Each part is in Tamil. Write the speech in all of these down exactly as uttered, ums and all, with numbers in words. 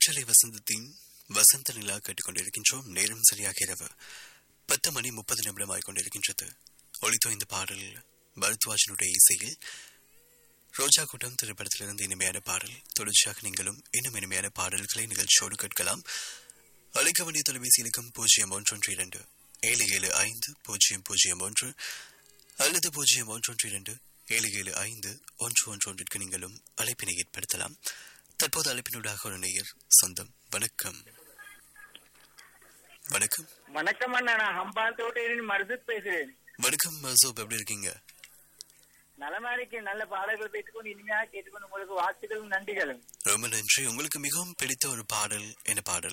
காற்றலை வசந்தத்தின் வசந்த நிலா கேட்டுக்கொண்டிருக்கின்றோம். நேரம் சரியாக இரவு பத்து மணி முப்பது நிமிடம் ஆகிக்கொண்டிருக்கின்றது. ஒளித்தோ இந்த பாடல் பரத்வாஜனுடைய இசையில் ரோஜா கூட்டம் திரைப்படத்திலிருந்து இனிமையான பாடல். தொடர்ச்சியாக நீங்களும் இன்னும் இனிமையான பாடல்களை நிகழ்ச்சியோடு கேட்கலாம். அழைக்க வேண்டிய தொலைபேசி இலக்கம் பூஜ்ஜியம் ஒன்றொன்று இரண்டு ஏழு ஏழு ஐந்து பூஜ்ஜியம் பூஜ்ஜியம் ஒன்று அல்லது பூஜ்ஜியம் ஒன்றொன்று இரண்டு ஏழு ஏழு ஐந்து ஒன்று ஒன்று ஒன்றிற்கு நீங்களும் அழைப்பினை ஏற்படுத்தலாம். தற்போது அழைப்பினூடாக ஒரு நேயர் சொந்தம். வணக்கம். வணக்கம். வணக்கம் அண்ணா, நான் ஹம்பாந்தோட்டையிலிருந்து மருதுத் பேசுறேன். வணக்கம் மசூப், எப்படி இருக்கீங்க? நலமாரிக்கு நல்ல பாடல்கள் பேசிக்கொண்டு இனிமையாக கேட்டுக்கொண்டு உங்களுக்கு வாழ்த்துக்களும் நன்றிகளும். ரொம்ப நன்றி. உங்களுக்கு மிகவும் பிடித்த ஒரு பாடல் என்ன பாடல்?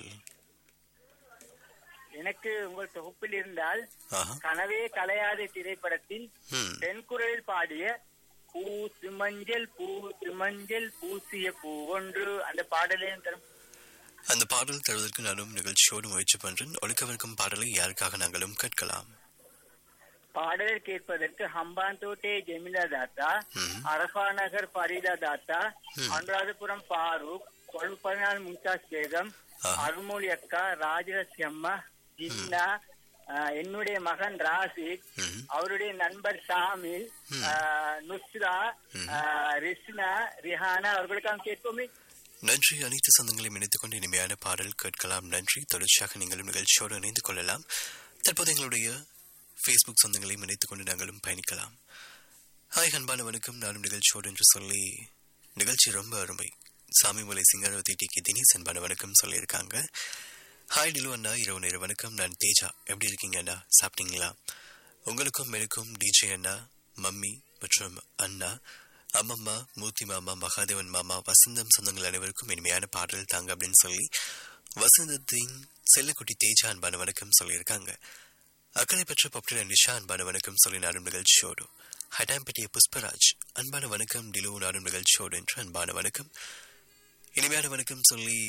எனக்கு உங்கள் தொகுப்பில் இருந்தால் ஆஹா. கனவே கலையாத திரைப்படத்தில் ம். பெண் குரலில் பாடிய பூ மஞ்சள் பூ மஞ்சள் பூசிய பூ ஒன்று அந்த பாடலையும் தரும். அந்த பாடல் தருவதற்கு நானும் நிகழ்ச்சியோடு முயற்சி பண்றேன். ஒழுக்கவிருக்கும் பாடலை யாருக்காக நாங்களும் கேட்கலாம்? பாடலை கேட்பதற்கு ஹம்பாந்தோட்டை ஜெமிலா தாத்தா, ம். அரபா நகர் பரீதா தாத்தா, ம். அனுராதபுரம் ஃபாரூக், கொழுப்பனால் மும்தாஸ் பேகம், ஆஹா. அருள்மொழி அக்கா, ராஜலட்சுமி அம்மா, ஜின்னா, ஆஹ், என்னுடைய மகன் ராசிக், ம். அவருடைய நண்பர் ஷாமில், ம். ஆஹ், நுஸ்ரா, ம். ஆஹ், ரிஸ்னா, ரிஹானா அவர்களுக்காக கேட்போமே. நன்றி. அனைத்து சொந்தங்களையும் இணைத்துக் கொண்டு இனிமையான பாடல் கேட்கலாம். நன்றி. தொடர்ச்சியாக நீங்களும் நிகழ்ச்சியோடு இணைந்து கொள்ளலாம். தற்போது எங்களுடைய ஃபேஸ்புக் சொந்தங்களையும் இணைத்துக் கொண்டு நாங்களும் பயணிக்கலாம். ஹாய் அன்பான வணக்கம், நானும் நிகழ்ச்சியோடு என்று சொல்லி நிகழ்ச்சி ரொம்ப அருமை. சாமிமலை சிங்காரவதி டி கே தினேஷ் அன்பான வணக்கம் சொல்லியிருக்காங்க. ஹாய் டிலு அண்ணா, இரவு நேர வணக்கம். நான் தேஜா, எப்படி இருக்கீங்க அண்ணா? சாப்பிட்டீங்களா? உங்களுக்கும் எனக்கும் டிஜே அண்ணா, மம்மி மற்றும் அண்ணா, அம்மம்மா, மூர்த்தி மாமா, மகாதேவன் மாமா, வசந்தம் சொந்தங்கள் அனைவருக்கும் இனிமையான பாடல் தாங்க அப்படின்னு சொல்லி வசந்தத்தின் செல்லக்குட்டி தேஜா அன்பான வணக்கம் சொல்லியிருக்காங்க. அக்கறை பெற்ற பப்டில நிஷா அன்பான வணக்கம் சொல்லி நாடும் நிகழ்ச்சியோடு. ஹடாம்பட்டிய புஷ்பராஜ் அன்பான வணக்கம். டிலு நாடும் நிகழ்ச்சியோடு என்று அன்பான வணக்கம். இனிமையான வணக்கம் சொல்லி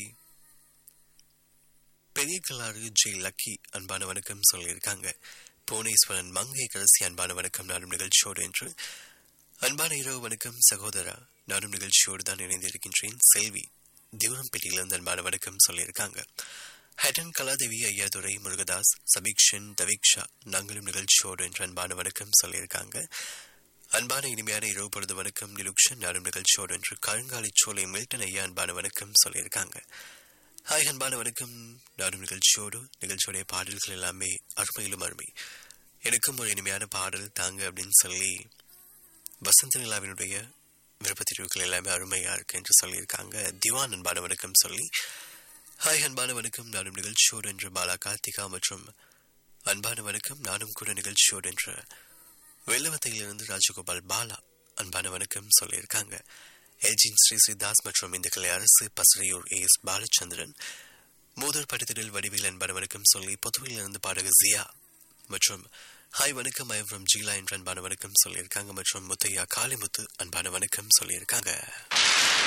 பெரிய கலாறு ஜெய் லக்கி அன்பான வணக்கம் சொல்லியிருக்காங்க. புவனேஸ்வரன் மங்கை கரசி அன்பான வணக்கம் நாடும் நிகழ்ச்சியோடு என்று. அன்பான இரவு வணக்கம் சகோதரா, நானும் நிகழ்ச்சியோடு தான் இணைந்திருக்கின்றேன். செல்வி திவரம்பேட்டையிலிருந்து அன்பான வணக்கம் சொல்லியிருக்காங்க. ஹேட்டன் கலாதேவி, ஐயாதுரை, முருகதாஸ், சபீக்ஷன், தவீக்ஷா, நாங்களும் நிகழ்ச்சியோடு என்று அன்பான வணக்கம் சொல்லியிருக்காங்க. அன்பான இனிமையான இரவு பொழுது வணக்கம் நிலுக்ஷன், நானும் நிகழ்ச்சியோடு என்று. கருங்காலி சோலை மில்டன் ஐயா அன்பான வணக்கம் சொல்லியிருக்காங்க. ஹாய் அன்பான வணக்கம், நானும் நிகழ்ச்சியோடு. நிகழ்ச்சியோடைய பாடல்கள் எல்லாமே அருமையிலும் அருமை. எனக்கும் ஒரு இனிமையான பாடல் தாங்க அப்படின்னு சொல்லி வசந்த நிலாவினுடைய விருப்பத்திரிவுகள் எல்லாமே அருமையா இருக்கு என்று சொல்லியிருக்காங்க. திவான் அன்பான வணக்கம் சொல்லி. ஹாய் அன்பான வணக்கம், நானும் நிகழ்ச்சியோடு என்று. பாலா கார்த்திகா மற்றும் அன்பான வணக்கம், நானும் கூட நிகழ்ச்சியோடு என்று. வெள்ளவத்தையிலிருந்து ராஜகோபால் பாலா அன்பான வணக்கம் சொல்லியிருக்காங்க. எல்ஜின் ஸ்ரீ ஸ்ரீதாஸ் மற்றும் இந்த கலை அரசு பசறையூர் ஏ எஸ் பாலச்சந்திரன், மூதூர் படுத்திடல் வடிவில் அன்பான வணக்கம் சொல்லி பொதுவையிலிருந்து பாடகர் ஜியா மற்றும் ஹாய் வணக்கம் ஐ ஃப்ரம் ஜீலா என்ற அன்பான வணக்கம் சொல்லியிருக்காங்க. மற்றும் முத்தையா காளிமுத்து அன்பான வணக்கம் சொல்லியிருக்காங்க.